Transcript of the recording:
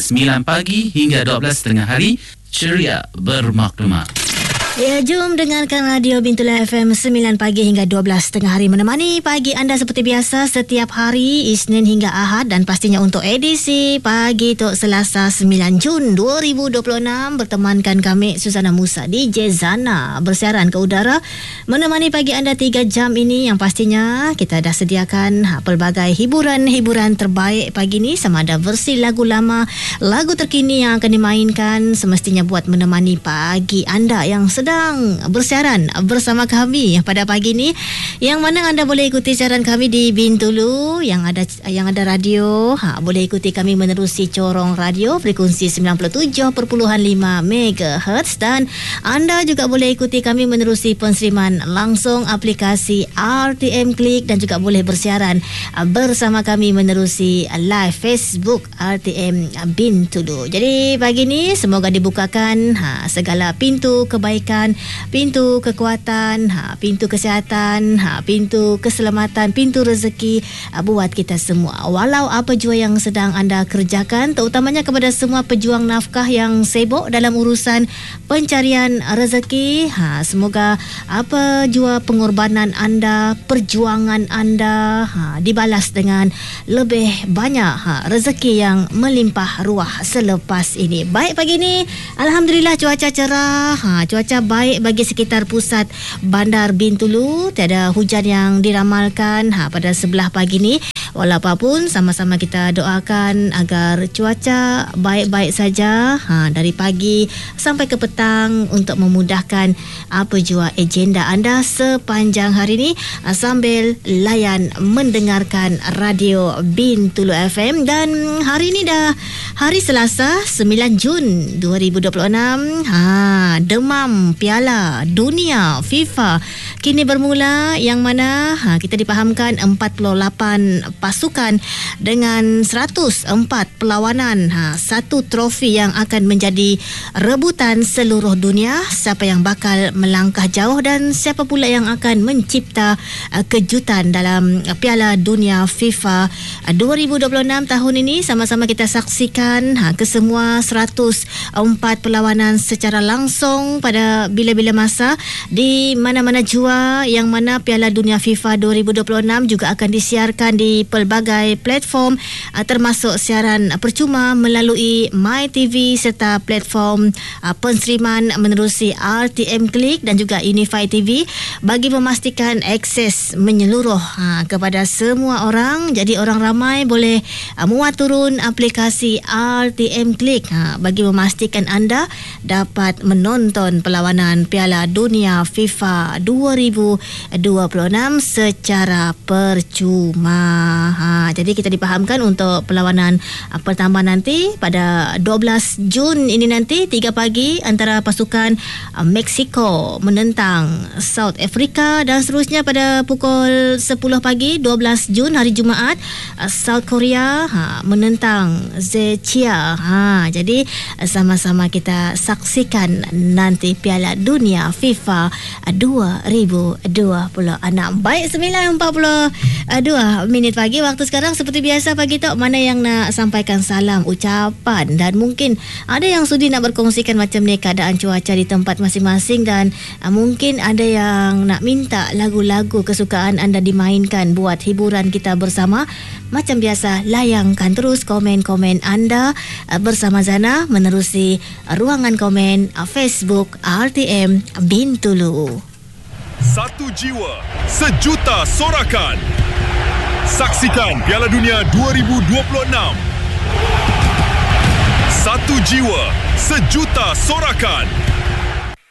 9 pagi hingga 12 tengah hari. Ceria bermaklumat. Ya, jom dengarkan Radio Bintulu FM 9 pagi hingga 12 tengah hari, menemani pagi anda seperti biasa setiap hari Isnin hingga Ahad, dan pastinya untuk edisi pagi Tok Selasa 9 Jun 2026 bertemankan kami Susana Musa DJ Zana bersiaran ke udara menemani pagi anda 3 jam ini, yang pastinya kita dah sediakan pelbagai hiburan terbaik pagi ni, sama ada versi lagu lama, lagu terkini yang akan dimainkan semestinya buat menemani pagi anda yang sedang bersiaran bersama kami pada pagi ni, yang mana anda boleh ikuti siaran kami di Bintulu yang ada radio. Boleh ikuti kami menerusi corong radio frekuensi 97.5 MHz, dan anda juga boleh ikuti kami menerusi penseriman langsung aplikasi RTM Klik, dan juga boleh bersiaran bersama kami menerusi live Facebook RTM Bintulu. Jadi pagi ni semoga dibukakan segala pintu kebaikan, pintu kekuatan, pintu kesihatan, pintu keselamatan, pintu rezeki buat kita semua. Walau apa jua yang sedang anda kerjakan, terutamanya kepada semua pejuang nafkah yang sibuk dalam urusan pencarian rezeki, semoga apa jua pengorbanan anda, perjuangan anda dibalas dengan lebih banyak rezeki yang melimpah ruah selepas ini. Baik, pagi ni alhamdulillah cuaca cerah, cuaca baik bagi sekitar pusat Bandar Bintulu. Tiada hujan yang diramalkan pada sebelah pagi ni. Walaupun sama-sama kita doakan agar cuaca baik-baik saja dari pagi sampai ke petang untuk memudahkan apa jua agenda anda sepanjang hari ini sambil layan mendengarkan Radio Bintulu FM. Dan hari ini dah hari Selasa 9 Jun 2026. Demam Piala Dunia FIFA kini bermula, yang mana kita dipahamkan 48 pasukan dengan 104 perlawanan, satu trofi yang akan menjadi rebutan seluruh dunia. Siapa yang bakal melangkah jauh dan siapa pula yang akan mencipta kejutan dalam Piala Dunia FIFA 2026 tahun ini, sama-sama kita saksikan kesemua 104 perlawanan secara langsung pada bila-bila masa di mana-mana jua, yang mana Piala Dunia FIFA 2026 juga akan disiarkan di pelbagai platform, termasuk siaran percuma melalui MyTV serta platform penseriman menerusi RTM Klik dan juga Unify TV, bagi memastikan akses menyeluruh kepada semua orang. Jadi orang ramai boleh muat turun aplikasi RTM Klik bagi memastikan anda dapat menonton perlawanan Piala Dunia FIFA 2026 secara percuma. Jadi kita dipahamkan untuk perlawanan pertama nanti pada 12 Jun ini nanti 3 pagi antara pasukan Mexico menentang South Africa, dan seterusnya pada pukul 10 pagi 12 Jun hari Jumaat South Korea menentang Czechia. Jadi sama-sama kita saksikan nanti Piala Dunia FIFA 2026. Baik, 9.42 minit pagi waktu sekarang. Seperti biasa pagi Tok, mana yang nak sampaikan salam, ucapan, dan mungkin ada yang sudi nak berkongsikan macam ni keadaan cuaca di tempat masing-masing, dan mungkin ada yang nak minta lagu-lagu kesukaan anda dimainkan buat hiburan kita bersama. Macam biasa, layangkan terus komen-komen anda bersama Zana menerusi ruangan komen Facebook RTM Bintulu. Satu jiwa, sejuta sorakan. Saksikan Piala Dunia 2026. Satu jiwa, sejuta sorakan.